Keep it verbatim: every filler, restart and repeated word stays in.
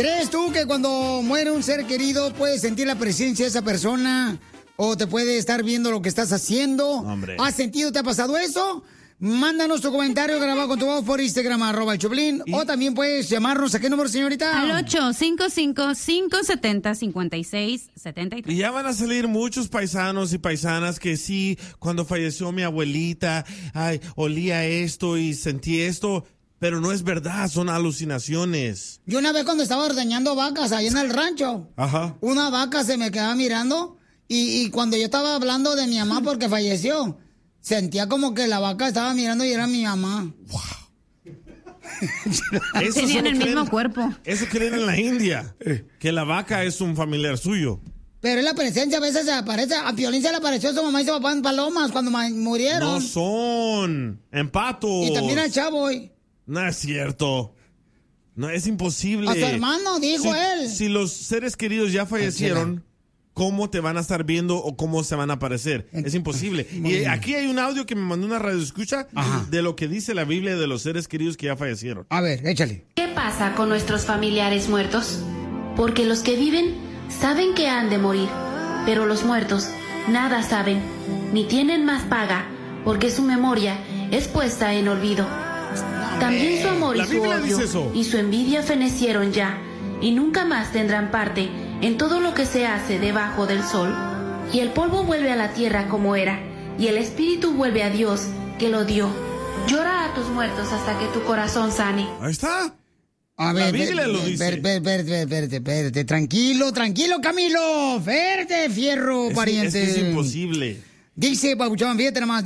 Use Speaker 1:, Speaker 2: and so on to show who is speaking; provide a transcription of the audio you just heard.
Speaker 1: ¿Crees tú que cuando muere un ser querido puedes sentir la presencia de esa persona? ¿O te puede estar viendo lo que estás haciendo?
Speaker 2: Hombre.
Speaker 1: ¿Has sentido, te ha pasado eso? Mándanos tu comentario grabado con tu voz por Instagram, arroba el Choplin. O también puedes llamarnos. ¿A qué número, señorita?
Speaker 3: Al ocho cinco cinco, cinco siete cero, cinco seis siete tres.
Speaker 2: Y ya van a salir muchos paisanos y paisanas que sí, cuando falleció mi abuelita, ay, olía esto y sentí esto, pero no es verdad, son alucinaciones.
Speaker 1: Yo una vez cuando estaba ordeñando vacas ahí en el rancho,
Speaker 2: Ajá.
Speaker 1: una vaca se me quedaba mirando y, y cuando yo estaba hablando de mi mamá porque falleció, sentía como que la vaca estaba mirando y era mi mamá.
Speaker 2: Eso
Speaker 3: Tenían
Speaker 2: solo
Speaker 3: el
Speaker 2: creen-
Speaker 3: mismo cuerpo.
Speaker 2: Eso creen en la India, que la vaca es un familiar suyo.
Speaker 1: Pero es la presencia, a veces se aparece. A Piolín se le apareció su mamá y su papá en Palomas cuando ma- murieron.
Speaker 2: No son, en patos.
Speaker 1: Y también al chavo hoy.
Speaker 2: No es cierto. No, es imposible.
Speaker 1: A su hermano, dijo
Speaker 2: si,
Speaker 1: él.
Speaker 2: Si los seres queridos ya fallecieron, ¿cómo te van a estar viendo o cómo se van a aparecer? Es imposible. Y aquí hay un audio que me mandó una radio escucha de lo que dice la Biblia de los seres queridos que ya fallecieron.
Speaker 1: A ver, échale.
Speaker 4: ¿Qué pasa con nuestros familiares muertos? Porque los que viven saben que han de morir, pero los muertos nada saben, ni tienen más paga, porque su memoria es puesta en olvido. También su amor y
Speaker 2: La
Speaker 4: su
Speaker 2: Biblia
Speaker 4: odio
Speaker 2: dice eso.
Speaker 4: y su envidia fenecieron ya, y nunca más tendrán parte en todo lo que se hace debajo del sol. Y el polvo vuelve a la tierra como era, y el espíritu vuelve a Dios que lo dio. Llora a tus muertos hasta que tu corazón sane.
Speaker 2: Ahí está.
Speaker 1: A
Speaker 2: La
Speaker 1: ver,
Speaker 2: Biblia lo dice.
Speaker 1: Espérate, espérate, espérate, espérate. Tranquilo, tranquilo, Camilo. Espérate, fierro,
Speaker 2: Es,
Speaker 1: pariente.
Speaker 2: es que es imposible.
Speaker 1: Dice, Pabuchón, fíjate nomás.